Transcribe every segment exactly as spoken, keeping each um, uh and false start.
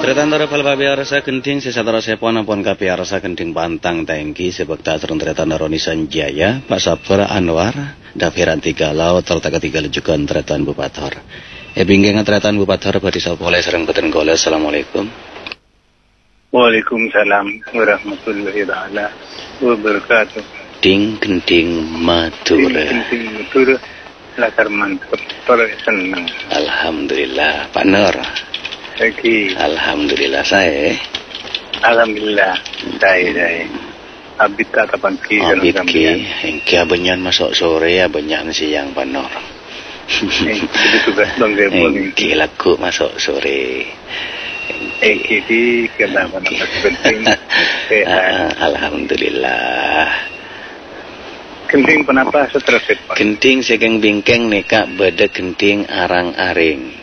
Tretan tara palpa biarasa kenting sesatara sepon apon kapiarasa kenting bantang tangki sebekta terun tretan daroni sanjaya Pak Sapra Anwar dafiran tiga laut terta ketiga lejukan tretan bupator. E binggengan tretan bupator badi sapole sereng beten gole. Assalamualaikum. Waalaikumsalam warahmatullahi taala wabarakatuh. Ting kenting matura. Ting kenting matura lakar mantap para senang. Alhamdulillah Pak Nur. Oke. Alhamdulillah saya. Alhamdulillah. Dai dai. Abit kata panki kan Abit engke abenyan masuk sore ya benyan siang Pak Nur. Itu tugas dong saya boleh. Engke laku masuk sore. Engke di kenapa nama penting. Alhamdulillah. Kenting kenapa seterusnya Pak? Kenting segeng bingkeng neka beda kenting arang-aring.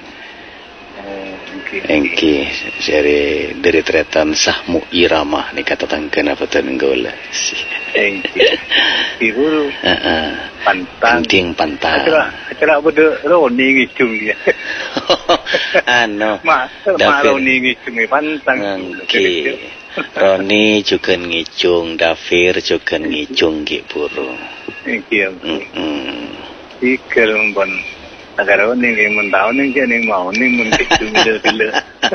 Engki seri dari tretan sahmu irama ni kata tangkena peten gola. Engki. Ibu pantang. Kenting pantang. Acara acara beda roni ngicung dia. Ano. Ma, ma roni ngicung pantang. Engki. Roni juga ngicung, Dafir juga ngicung giburu. Engki. Ikel mbon. Agar orang ni mentau ni je ni mau ni mentikung dia bila.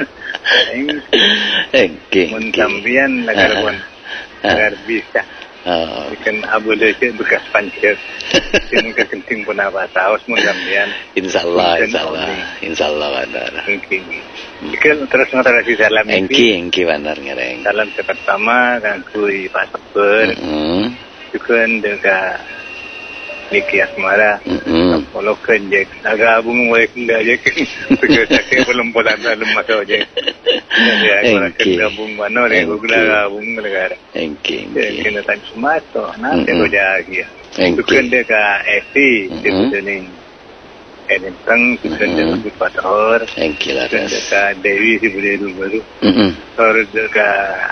Engki. Mentampian agar pun agar bisa. Ikan abu desa bekas pancet. Mungkin kenting pun apa saus mentampian. Insyaallah, insyaallah, insyaallah benar. Engki. Ikan terus ngerasi salam. Engki, engki benar ngereng. Salam pertama kan kui Pak Sapra. Ikan dekat Niki Asmara, kalau kerja agak abung mulai kerja je, kerja sakit belum pulang dalam masa je. Jadi kalau kerja abung mana ni, gula abung negara. Engki, engki. Kena tanya semua tu, nanti kerja lagi. Bukan dia ke F T, dia ni, Edentang, bukan dia lebih pator. Engki lah. Bukan dia ke Dewi si boleh dulu baru. Terus dia ke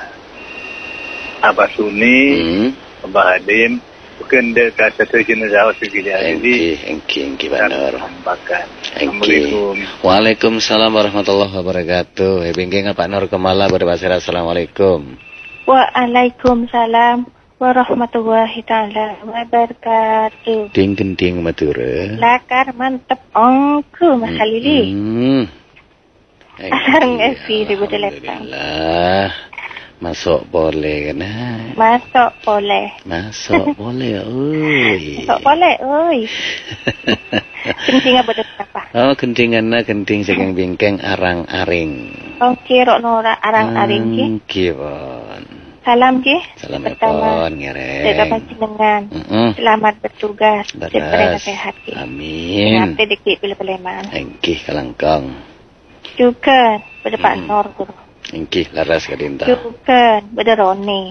Abah Suni, Abah Hadim. Bukan dia kata terjun jauh sekejap. Engki, engki, engki benar. Assalamualaikum. Waalaikumsalam warahmatullahi wabarakatuh. Eh bingking Pak Nur Kemala berbahasa. Assalamualaikum. Waalaikumsalam warahmatullahi taala wabarakatuh. Ting kenting matura. Lakar mantep ongku Mas Halili. Hmm. Asarang Evi di Budeletang. Alhamdulillah. Masuk boleh kan? Masuk boleh. Masuk boleh, oi. Masuk boleh, oi. Kenting apa apa? Oh, kentinganna kenting segeng bingkeng arang-aring. Oke, rok nora arang-aring ki. Ki pon. Salam ki. Salam pon ngereng. Jaga panjenengan. Selamat bertugas. Diberi sehat ki. Amin. Sampai dikit bila peleman. Engki kalangkang. Juga pada Pak Nur guru. Engki laras kadinta. Bukan, beda Roni.